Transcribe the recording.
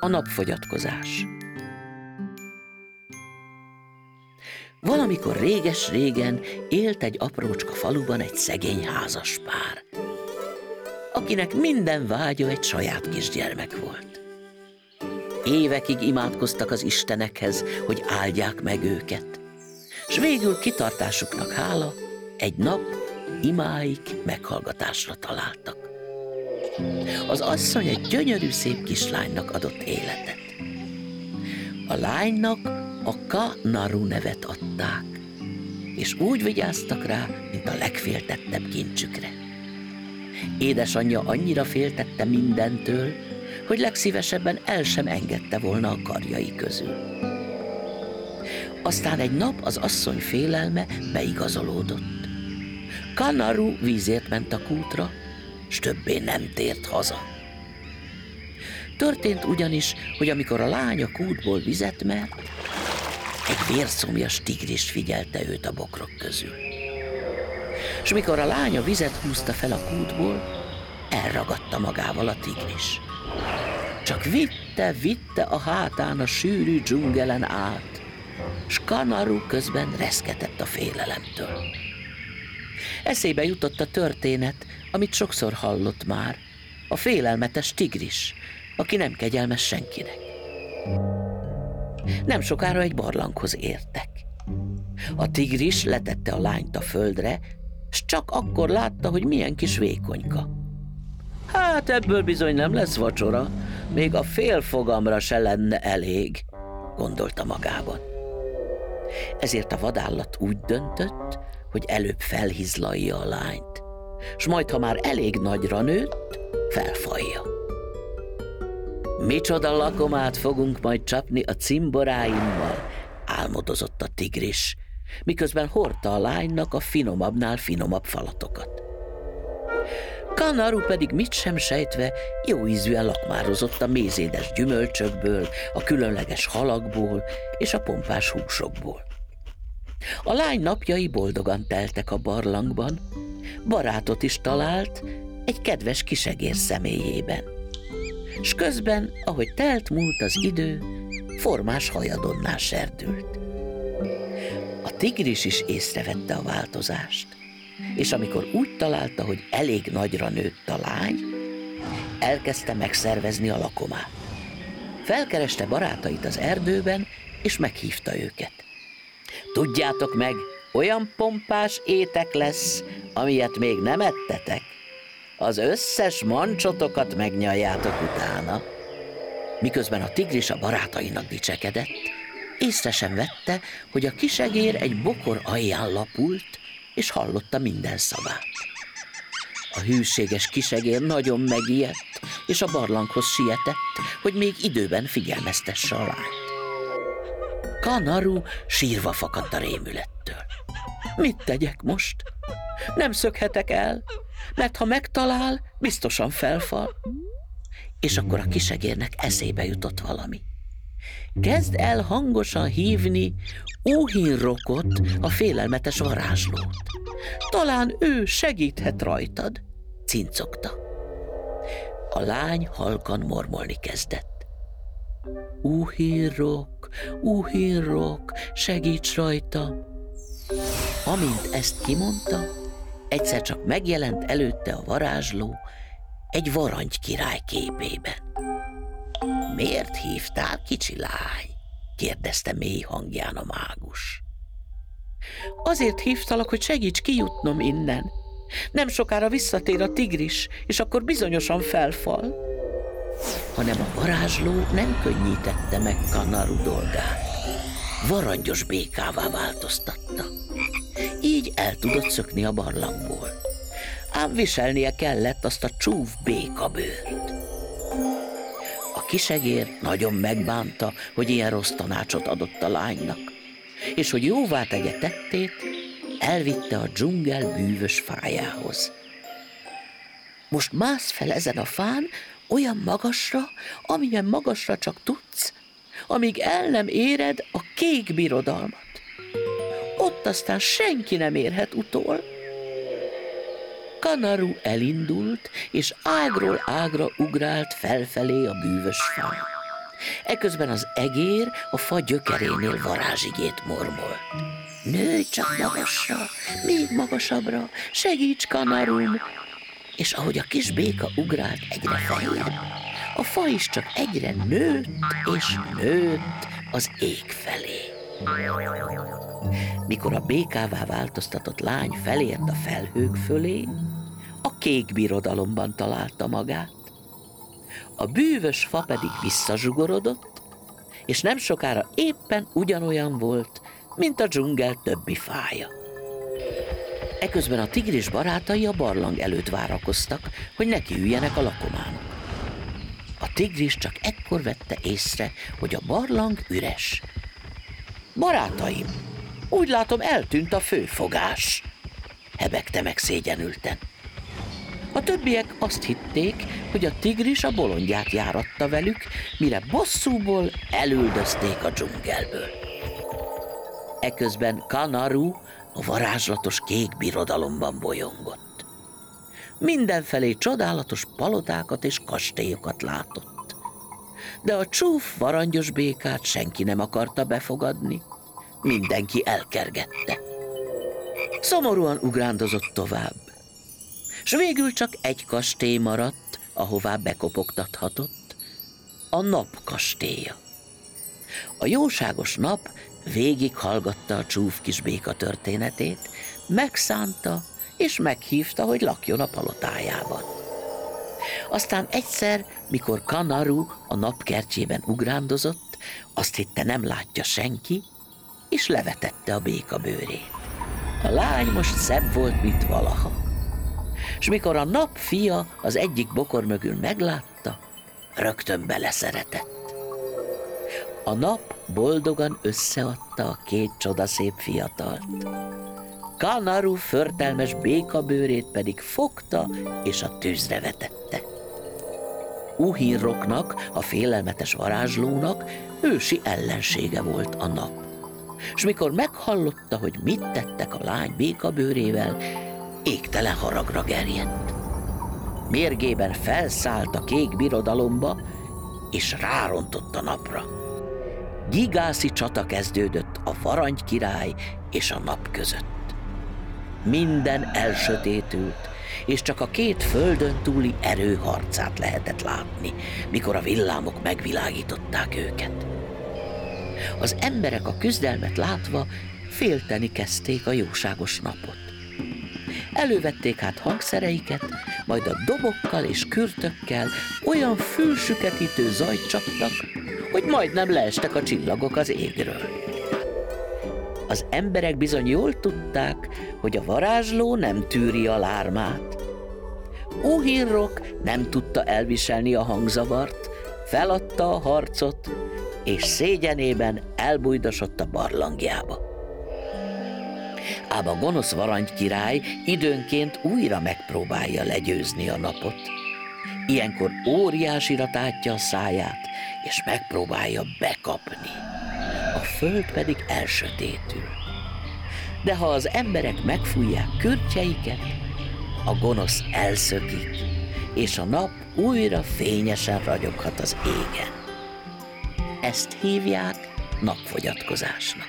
A napfogyatkozás. Valamikor réges-régen élt egy aprócska faluban egy szegény házaspár, akinek minden vágya egy saját kisgyermek volt. Évekig imádkoztak az istenekhez, hogy áldják meg őket, s végül kitartásuknak hála egy nap imáik meghallgatásra találtak. Az asszony egy gyönyörű szép kislánynak adott életet. A lánynak a Ka-naru nevet adták, és úgy vigyáztak rá, mint a legféltettebb kincsükre. Édesanyja annyira féltette mindentől, hogy legszívesebben el sem engedte volna a karjai közül. Aztán egy nap az asszony félelme beigazolódott. Ka-naru vízért ment a kútra, s többé nem tért haza. Történt ugyanis, hogy amikor a lány a kútból vizet mert, egy vérszomjas tigris figyelte őt a bokrok közül. S mikor a lány a vizet húzta fel a kútból, elragadta magával a tigris. Csak vitte a hátán a sűrű dzsungelen át, s Ka-naru közben reszketett a félelemtől. Eszébe jutott a történet, amit sokszor hallott már, a félelmetes tigris, aki nem kegyelmes senkinek. Nem sokára egy barlanghoz értek. A tigris letette a lányt a földre, s csak akkor látta, hogy milyen kis vékonyka. Hát ebből bizony nem lesz vacsora, még a félfogamra se lenne elég, gondolta magában. Ezért a vadállat úgy döntött, hogy előbb felhizlalja a lányt, s majd, ha már elég nagyra nőtt, felfalja. Micsoda lakomát fogunk majd csapni a cimboráimmal, álmodozott a tigris, miközben hordta a lánynak a finomabbnál finomabb falatokat. Ka-naru pedig mit sem sejtve jóízűen lakmározott a mézédes gyümölcsökből, a különleges halakból és a pompás húsokból. A lány napjai boldogan teltek a barlangban, barátot is talált egy kedves kisegér személyében. S közben, ahogy telt múlt az idő, formás hajadonná serdült. A tigris is észrevette a változást, és amikor úgy találta, hogy elég nagyra nőtt a lány, elkezdte megszervezni a lakomát. Felkereste barátait az erdőben, és meghívta őket. Tudjátok meg, olyan pompás étek lesz, amilyet még nem ettetek. Az összes mancsotokat megnyaljátok utána. Miközben a tigris a barátainak dicsekedett, észre sem vette, hogy a kisegér egy bokor alján lapult, és hallotta minden szavát. A hűséges kisegér nagyon megijedt, és a barlanghoz sietett, hogy még időben figyelmeztesse a lányt. Ka-naru sírva fakadt a rémülettől. Mit tegyek most? Nem szökhetek el, mert ha megtalál, biztosan felfal. És akkor a kisegérnek eszébe jutott valami. Kezd el hangosan hívni Uhinrokot, a félelmetes varázslót. Talán ő segíthet rajtad, cincogta. A lány halkan mormolni kezdett. Uhinrok, segíts rajta! Amint ezt kimondta, egyszer csak megjelent előtte a varázsló egy varangy király képében. Miért hívtál, kicsi lány? Kérdezte mély hangján a mágus. Azért hívtalak, hogy segíts kijutnom innen. Nem sokára visszatér a tigris, és akkor bizonyosan felfal. Hanem a varázsló nem könnyítette meg Ka-naru dolgát. Varangyos békává változtatta. Így el tudott szökni a barlangból. Ám viselnie kellett azt a csúf békabőrt. A kisegér nagyon megbánta, hogy ilyen rossz tanácsot adott a lánynak, és hogy jóvá tegye tettét, elvitte a dzsungel bűvös fájához. Most mász fel ezen a fán olyan magasra, amilyen magasra csak tudsz, amíg el nem éred a kék birodalmat. Ott aztán senki nem érhet utol. Ka-naru elindult, és ágról ágra ugrált felfelé a bűvös fán. Eközben az egér a fa gyökerénél varázsigét mormol. Nőj csak magasra, még magasabbra, segíts, kanarum! És ahogy a kis béka ugrált egyre feljebb, a fa is csak egyre nőtt és nőtt az ég felé. Mikor a békává változtatott lány felért a felhők fölé, a kék birodalomban találta magát. A bűvös fa pedig visszazsugorodott, és nem sokára éppen ugyanolyan volt, mint a dzsungel többi fája. Eközben a tigris barátai a barlang előtt várakoztak, hogy nekiüljenek a lakomának. A tigris csak ekkor vette észre, hogy a barlang üres. Barátaim, úgy látom, eltűnt a főfogás, hebegte meg szégyenülten. A többiek azt hitték, hogy a tigris a bolondját járatta velük, mire bosszúból elüldözték a dzsungelből. Eközben Kanaru a varázslatos kék birodalomban bolyongott. Mindenfelé csodálatos palotákat és kastélyokat látott. De a csúf varangyos békát senki nem akarta befogadni, mindenki elkergette. Szomorúan ugrándozott tovább, s végül csak egy kastély maradt, ahová bekopogtathatott, a nap kastélya. A jóságos nap végighallgatta a csúf kis béka történetét, megszánta és meghívta, hogy lakjon a palotájában. Aztán egyszer, mikor Kanaru a napkertjében ugrándozott, azt hitte, nem látja senki, és levetette a béka bőrét. A lány most szebb volt, mint valaha. És mikor a nap fia az egyik bokor mögül meglátta, rögtön beleszeretett. A nap boldogan összeadta a két csodaszép fiatalt. Kanaru förtelmes békabőrét pedig fogta és a tűzre vetette. Uhirroknak, a félelmetes varázslónak ősi ellensége volt a nap. És mikor meghallotta, hogy mit tettek a lány békabőrével, égtelen haragra gerjedt. Mérgében felszállt a kék birodalomba, és rárontott a napra. Gigászi csata kezdődött a varangy király és a nap között. Minden elsötétült, és csak a két földön túli erő harcát lehetett látni, mikor a villámok megvilágították őket. Az emberek a küzdelmet látva félteni kezdték a jóságos napot. Elővették hát hangszereiket, majd a dobokkal és kürtökkel olyan fülsüketítő zajt csaptak, hogy majdnem leestek a csillagok az égről. Az emberek bizony jól tudták, hogy a varázsló nem tűri a lármát. Uhirrok nem tudta elviselni a hangzavart, feladta a harcot, és szégyenében elbújdosott a barlangjába. Ám a gonosz varangy király időnként újra megpróbálja legyőzni a napot. Ilyenkor óriásira tátja a száját, és megpróbálja bekapni. A föld pedig elsötétül. De ha az emberek megfújják kürtjeiket, a gonosz elszökik, és a nap újra fényesen ragyoghat az égen. Ezt hívják napfogyatkozásnak.